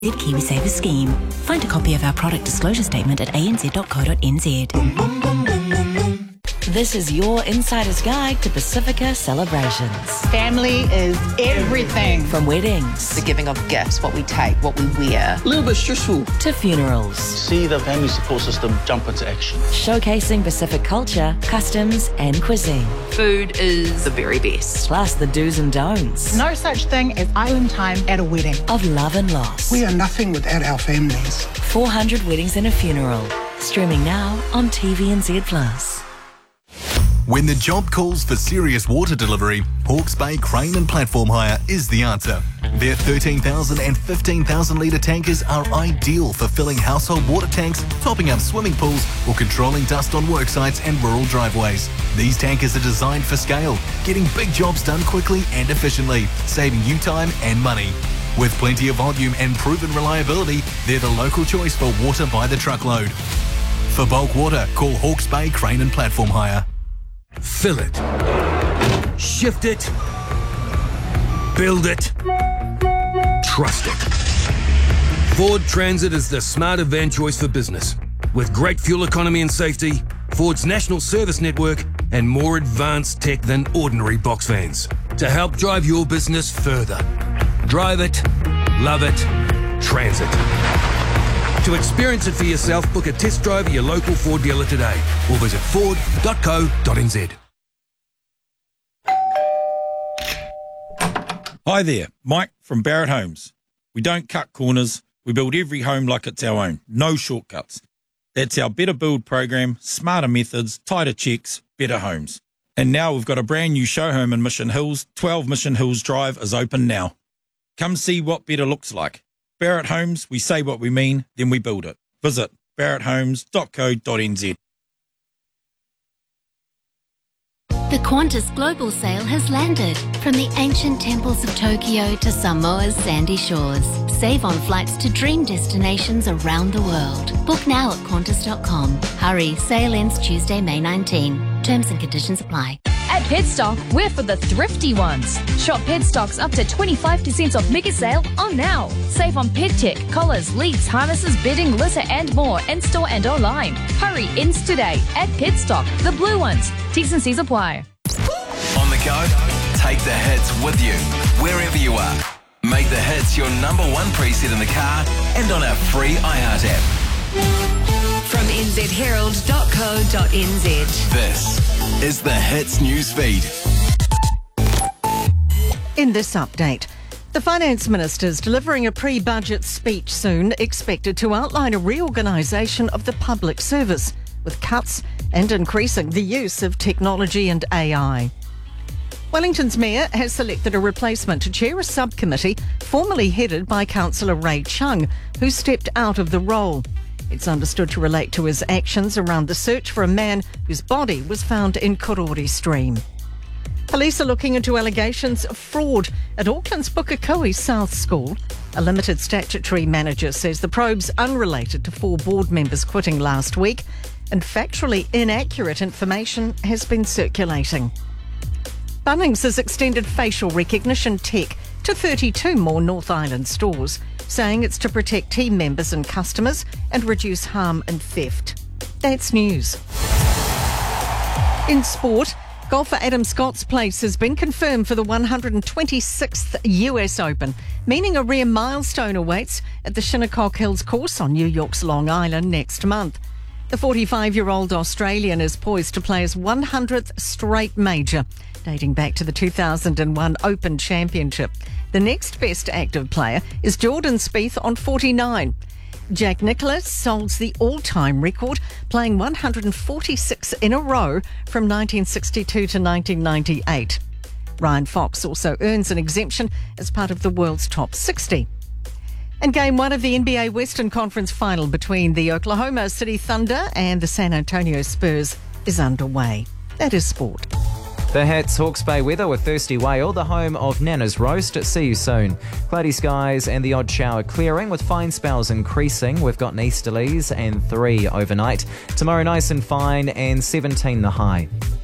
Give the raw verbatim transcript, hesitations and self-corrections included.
KiwiSaver scheme. Find a copy of our product disclosure statement at a n z dot co dot n z. This is your insider's guide to Pacifica celebrations. Family is everything. From weddings, the giving of gifts, what we take, what we wear. A little bit stressful. To funerals. See the family support system jump into action. Showcasing Pacific culture, customs and cuisine. Food is the very best. Plus the do's and don'ts. No such thing as island time at a wedding. Of love and loss. We are nothing without our families. four hundred weddings and a funeral. Streaming now on T V N Z plus. When the job calls for serious water delivery, Hawke's Bay Crane and Platform Hire is the answer. Their thirteen thousand and fifteen thousand litre tankers are ideal for filling household water tanks, topping up swimming pools or controlling dust on work sites and rural driveways. These tankers are designed for scale, getting big jobs done quickly and efficiently, saving you time and money. With plenty of volume and proven reliability, they're the local choice for water by the truckload. For bulk water, call Hawke's Bay Crane and Platform Hire. Fill it. Shift it. Build it. Trust it. Ford Transit is the smarter van choice for business. With great fuel economy and safety, Ford's national service network, and more advanced tech than ordinary box vans to help drive your business further. Drive it, love it, Transit. To experience it for yourself, book a test drive at your local Ford dealer today or visit ford dot co dot n z. Hi there, Mike from Barrett Homes. We don't cut corners. We build every home like it's our own. No shortcuts. That's our Better Build program, smarter methods, tighter checks, better homes. And now we've got a brand new show home in Mission Hills. twelve Mission Hills Drive is open now. Come see what better looks like. Barrett Homes, we say what we mean, then we build it. Visit barrett homes dot co dot n z. The Qantas Global Sale has landed. From the ancient temples of Tokyo to Samoa's sandy shores. Save on flights to dream destinations around the world. Book now at qantas dot com. Hurry, sale ends Tuesday, May nineteenth. Terms and conditions apply. At Petstock, we're for the thrifty ones. Shop Petstock's up to twenty-five percent off mega sale on now. Save on pet tech, collars, leads, harnesses, bedding, litter and more in-store and online. Hurry, ends today at Petstock, the blue ones. T's and C's apply. On the go? Take the hits with you, wherever you are. Make the hits your number one preset in the car and on our free iHeart app. From n z herald dot co dot n z. This is the Hits news feed. In this update, the Finance Minister is delivering a pre-budget speech soon, expected to outline a reorganisation of the public service, with cuts and increasing the use of technology and A I. Wellington's Mayor has selected a replacement to chair a subcommittee formerly headed by Councillor Ray Chung, who stepped out of the role. It's understood to relate to his actions around the search for a man whose body was found in Kurori Stream. Police are looking into allegations of fraud at Auckland's Pukekohe South School. A limited statutory manager says the probe's unrelated to four board members quitting last week, and factually inaccurate information has been circulating. Bunnings has extended facial recognition tech to thirty-two more North Island stores, saying it's to protect team members and customers and reduce harm and theft. That's news. In sport, golfer Adam Scott's place has been confirmed for the one hundred twenty-sixth U S Open, meaning a rare milestone awaits at the Shinnecock Hills course on New York's Long Island next month. The forty-five-year-old Australian is poised to play his one hundredth straight major, dating back to the two thousand one Open Championship. The next best active player is Jordan Spieth on forty-nine. Jack Nicklaus holds the all-time record, playing one hundred forty-six in a row from nineteen sixty-two to nineteen ninety-eight. Ryan Fox also earns an exemption as part of the world's top sixty. And game one of the N B A Western Conference final between the Oklahoma City Thunder and the San Antonio Spurs is underway. That is sport. The Hits Hawke's Bay weather with Thirsty Whale, the home of Nana's Roast. See you soon. Cloudy skies and the odd shower clearing with fine spells increasing. We've got easterlies and three overnight. Tomorrow nice and fine and seventeen the high.